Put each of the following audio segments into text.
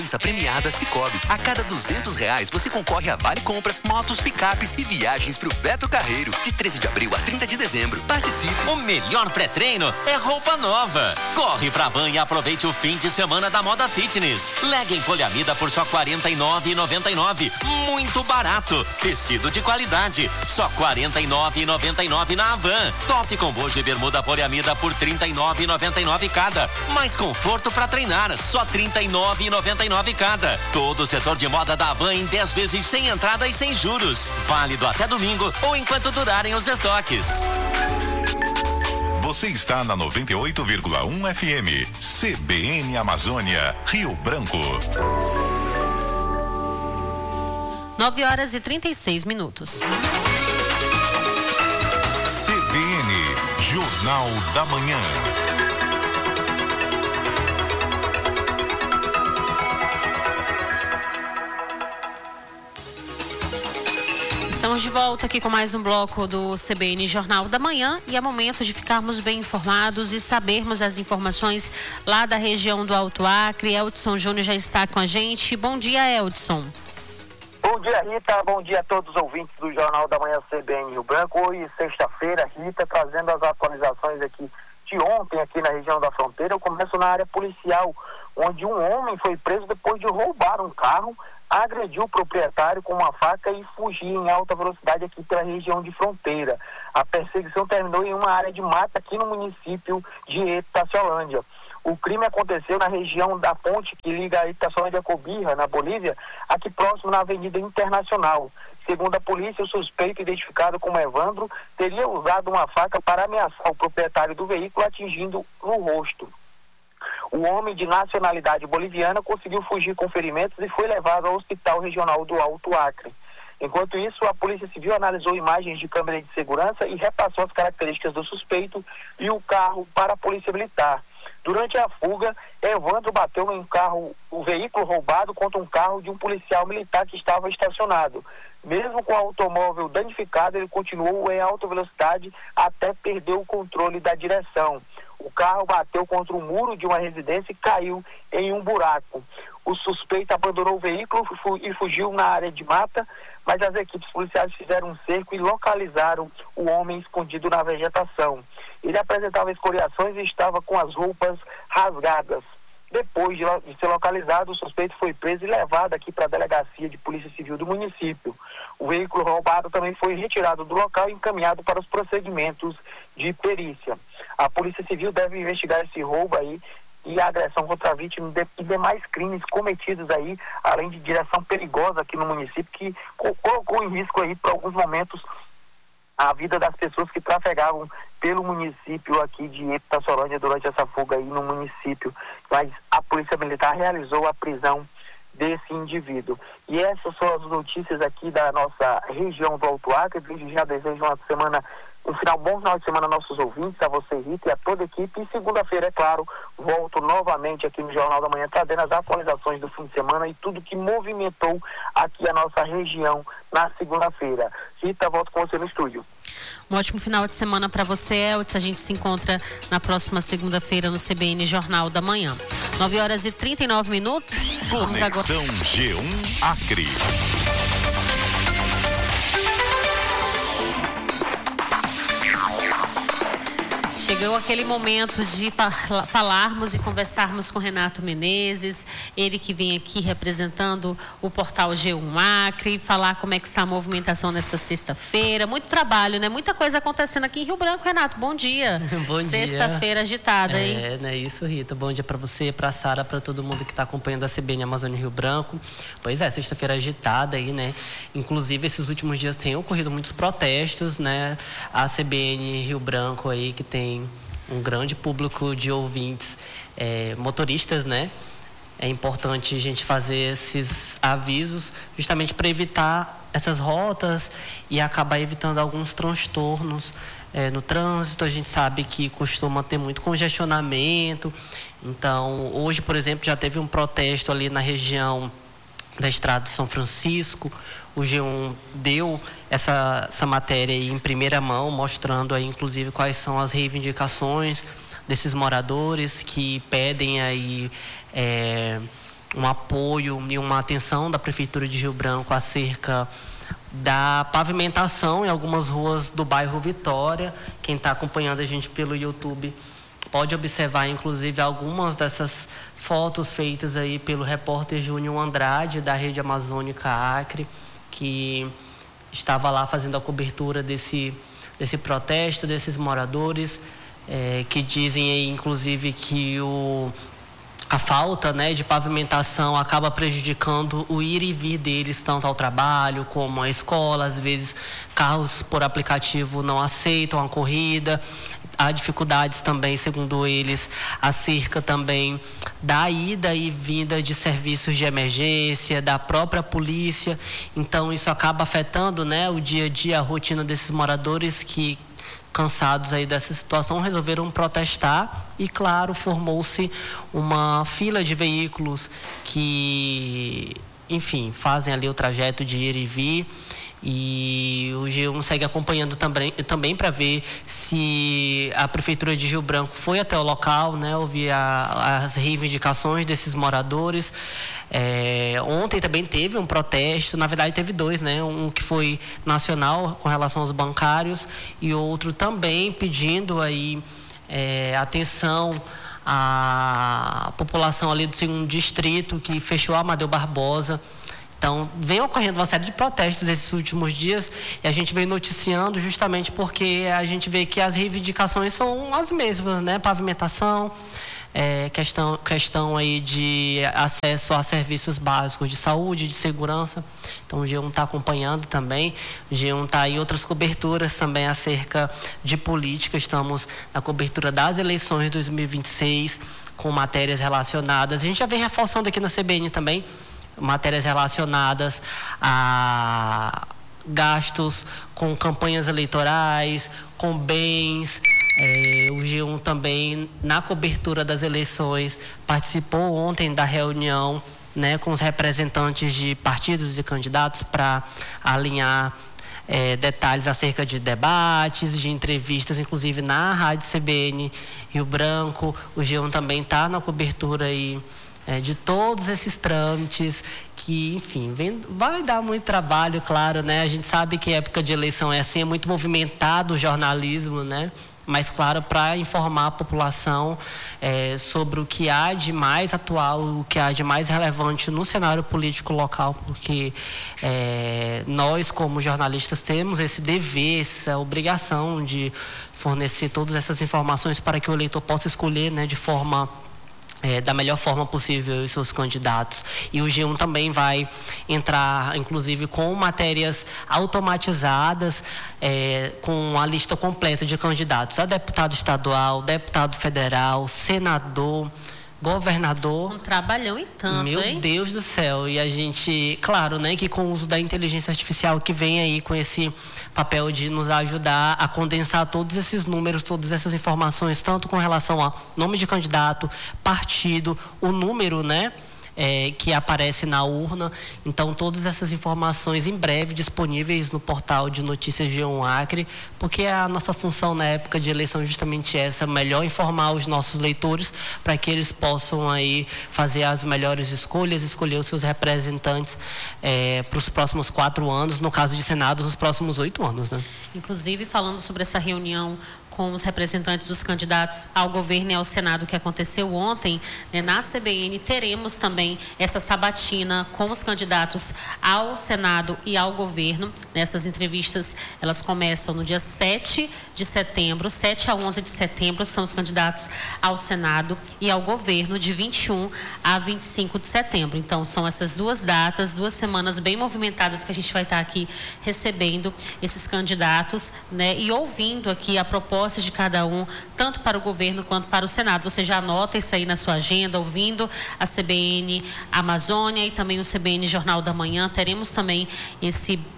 Premiada Sicoob. A cada R$200 você concorre a vale compras, motos, picapes e viagens pro Beto Carreiro. De 13 de abril a 30 de dezembro. Participe. O melhor pré-treino é roupa nova. Corre pra Van e aproveite o fim de semana da moda fitness. Legging poliamida por só R$ 49,99. Muito barato. Tecido de qualidade. Só R$ 49,99 na Van. Top com bojo e bermuda poliamida por R$ 39,99 cada. Mais conforto pra treinar. Só R$ 39,99 cada. Todo o setor de moda da Havan em 10 vezes sem entrada e sem juros. Válido até domingo ou enquanto durarem os estoques. Você está na 98,1 FM. CBN Amazônia, Rio Branco. 9h36. CBN, Jornal da Manhã. Estamos de volta aqui com mais um bloco do CBN Jornal da Manhã e é momento de ficarmos bem informados e sabermos as informações lá da região do Alto Acre. Eldson Júnior já está com a gente. Bom dia, Eldson. Bom dia, Rita. Bom dia a todos os ouvintes do Jornal da Manhã CBN Rio Branco. Hoje, sexta-feira, Rita, trazendo as atualizações aqui de ontem aqui na região da fronteira. Eu começo na área policial, onde um homem foi preso depois de roubar um carro, agrediu o proprietário com uma faca e fugir em alta velocidade aqui pela região de fronteira. A perseguição terminou em uma área de mata aqui no município de Itaciolândia. O crime aconteceu na região da ponte que liga Itaciolândia a Cobija, na Bolívia, aqui próximo na Avenida Internacional. Segundo a polícia, o suspeito, identificado como Evandro, teria usado uma faca para ameaçar o proprietário do veículo, atingindo no rosto. O homem de nacionalidade boliviana conseguiu fugir com ferimentos e foi levado ao Hospital Regional do Alto Acre. Enquanto isso, a Polícia Civil analisou imagens de câmera de segurança e repassou as características do suspeito e o carro para a Polícia Militar. Durante a fuga, Evandro bateu no carro, o veículo roubado contra um carro de um policial militar que estava estacionado. Mesmo com o automóvel danificado, ele continuou em alta velocidade até perder o controle da direção. O carro bateu contra o muro de uma residência e caiu em um buraco. O suspeito abandonou o veículo e fugiu na área de mata, mas as equipes policiais fizeram um cerco e localizaram o homem escondido na vegetação. Ele apresentava escoriações e estava com as roupas rasgadas. Depois de ser localizado, o suspeito foi preso e levado aqui para a Delegacia de Polícia Civil do município. O veículo roubado também foi retirado do local e encaminhado para os procedimentos de perícia. A Polícia Civil deve investigar esse roubo aí e a agressão contra a vítima e demais crimes cometidos aí, além de direção perigosa aqui no município, que colocou em risco aí, por alguns momentos, a vida das pessoas que trafegavam pelo município aqui de Itaciolândia durante essa fuga aí no município. Mas a Polícia Militar realizou a prisão desse indivíduo. E essas são as notícias aqui da nossa região do Alto Acre. Desde já desejo um bom final de semana a nossos ouvintes, a você, Rita, e a toda a equipe. E segunda-feira, é claro, volto novamente aqui no Jornal da Manhã, trazendo as atualizações do fim de semana e tudo que movimentou aqui a nossa região na segunda-feira. Rita, volto com você no estúdio. Um ótimo final de semana para você, Eldson. A gente se encontra na próxima segunda-feira no CBN Jornal da Manhã. 9h39. Conexão G1 Acre. Chegou aquele momento de falarmos e conversarmos com Renato Menezes, ele que vem aqui representando o portal G1 Acre, falar como é que está a movimentação nessa sexta-feira. Muito trabalho, né? Muita coisa acontecendo aqui em Rio Branco. Renato, bom dia. Bom dia. Sexta-feira agitada, hein? É isso, Rita. Bom dia para você, para a Sara, para todo mundo que está acompanhando a CBN Amazônia Rio Branco. Pois é, sexta-feira agitada aí, né? Inclusive, esses últimos dias tem ocorrido muitos protestos, né? A CBN Rio Branco aí, que tem um grande público de ouvintes, motoristas, né? É importante a gente fazer esses avisos justamente para evitar essas rotas e acabar evitando alguns transtornos no trânsito. A gente sabe que costuma ter muito congestionamento. Então, hoje, por exemplo, já teve um protesto ali na região da Estrada de São Francisco. O G1 deu essa matéria aí em primeira mão, mostrando aí, inclusive, quais são as reivindicações desses moradores que pedem aí um apoio e uma atenção da Prefeitura de Rio Branco acerca da pavimentação em algumas ruas do bairro Vitória. Quem está acompanhando a gente pelo YouTube pode observar, inclusive, algumas dessas fotos feitas aí pelo repórter Júnior Andrade, da Rede Amazônica Acre, que estava lá fazendo a cobertura desse protesto, desses moradores, que dizem aí, inclusive, que a falta, né, de pavimentação acaba prejudicando o ir e vir deles, tanto ao trabalho como à escola. Às vezes, carros por aplicativo não aceitam a corrida. Há dificuldades também, segundo eles, acerca também da ida e vinda de serviços de emergência, da própria polícia. Então, isso acaba afetando, né, o dia a dia, a rotina desses moradores que, cansados aí dessa situação, resolveram protestar e, claro, formou-se uma fila de veículos que, enfim, fazem ali o trajeto de ir e vir. E o G1 segue acompanhando também para ver se a Prefeitura de Rio Branco foi até o local, né, ouvir as reivindicações desses moradores. Ontem também teve um protesto, na verdade teve dois, né? Um que foi nacional com relação aos bancários e outro também pedindo aí atenção à população ali do 2º distrito, que fechou a Amadeu Barbosa. Então, vem ocorrendo uma série de protestos esses últimos dias e a gente vem noticiando justamente porque a gente vê que as reivindicações são as mesmas, né? Pavimentação, questão aí de acesso a serviços básicos de saúde, de segurança. Então, o G1 está acompanhando também. O G1 está em outras coberturas também acerca de política. Estamos na cobertura das eleições de 2026 com matérias relacionadas. A gente já vem reforçando aqui na CBN também matérias relacionadas a gastos com campanhas eleitorais, com bens. O G1 também, na cobertura das eleições, participou ontem da reunião, né, com os representantes de partidos e candidatos para alinhar detalhes acerca de debates, de entrevistas, inclusive na Rádio CBN Rio Branco. O G1 também está na cobertura aí de todos esses trâmites que, enfim, vai dar muito trabalho, claro, né? A gente sabe que época de eleição é assim, é muito movimentado o jornalismo, né? Mas, claro, para informar a população sobre o que há de mais atual, o que há de mais relevante no cenário político local, porque nós, como jornalistas, temos esse dever, essa obrigação de fornecer todas essas informações para que o eleitor possa escolher, né, de forma da melhor forma possível os seus candidatos. E o G1 também vai entrar, inclusive, com matérias automatizadas, com a lista completa de candidatos a deputado estadual, deputado federal, senador, governador. Um trabalhão e tanto, Meu hein? Deus do céu. E a gente, claro, né, que com o uso da inteligência artificial que vem aí com esse papel de nos ajudar a condensar todos esses números, todas essas informações, tanto com relação a nome de candidato, partido, o número, né, que aparece na urna. Então, todas essas informações em breve disponíveis no portal de notícias G1 Acre, porque a nossa função na época de eleição é justamente essa, melhor informar os nossos leitores para que eles possam aí fazer as melhores escolhas, escolher os seus representantes para os próximos 4 anos, no caso de Senado, nos próximos 8 anos, né? Inclusive, falando sobre essa reunião com os representantes dos candidatos ao governo e ao Senado que aconteceu ontem, né, na CBN teremos também essa sabatina com os candidatos ao Senado e ao governo. Nessas entrevistas, elas começam no dia 7 de setembro, 7 a 11 de setembro, são os candidatos ao Senado e ao governo, de 21 a 25 de setembro. Então, são essas 2 datas, 2 semanas bem movimentadas que a gente vai estar aqui recebendo esses candidatos, né, e ouvindo aqui a proposta de cada um, tanto para o governo quanto para o Senado. Você já anota isso aí na sua agenda, ouvindo a CBN Amazônia e também o CBN Jornal da Manhã. Teremos também esse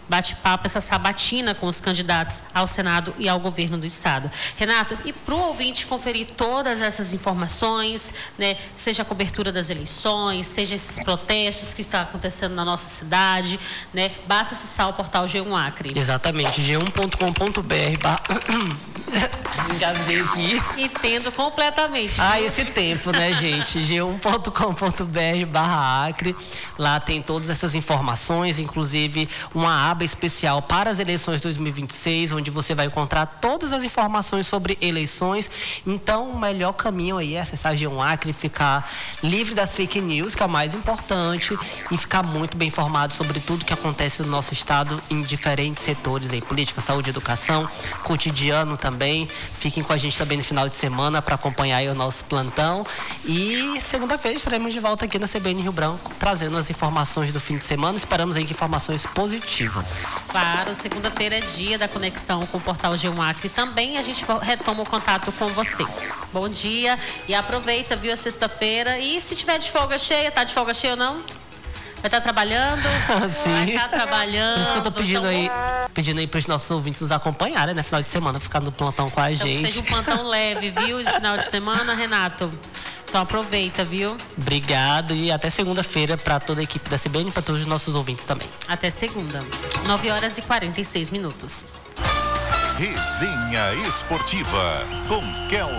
bate-papo, essa sabatina com os candidatos ao Senado e ao governo do Estado. Renato, e para o ouvinte conferir todas essas informações, né, seja a cobertura das eleições, seja esses protestos que estão acontecendo na nossa cidade, né, basta acessar o portal G1 Acre. Exatamente, g1.com.br. Engasguei aqui. Entendo completamente. Esse tempo, né, gente? g1.com.br/Acre. Lá tem todas essas informações, inclusive uma aba especial para as eleições 2026, onde você vai encontrar todas as informações sobre eleições. Então, o melhor caminho aí é acessar G1 Acre, ficar livre das fake news, que é o mais importante, e ficar muito bem informado sobre tudo que acontece no nosso estado em diferentes setores aí, política, saúde, educação, cotidiano também. Fiquem com a gente também no final de semana para acompanhar aí o nosso plantão. E segunda-feira estaremos de volta aqui na CBN Rio Branco, trazendo as informações do fim de semana. Esperamos aí que informações positivas. Claro, segunda-feira é dia da conexão com o portal G1 Acre. Também a gente retoma o contato com você. Bom dia e aproveita, viu, a sexta-feira. E se tiver de folga cheia, tá de folga cheia ou não? Vai estar trabalhando? Sim. Vai estar trabalhando. Por isso que eu tô pedindo aí para os nossos ouvintes nos acompanharem, né? Final de semana, ficar no plantão com a então, gente. Seja um plantão leve, viu? De final de semana, Renato. Então aproveita, viu? Obrigado e até segunda-feira para toda a equipe da CBN e para todos os nossos ouvintes também. Até segunda, 9h46. Resenha Esportiva com Kel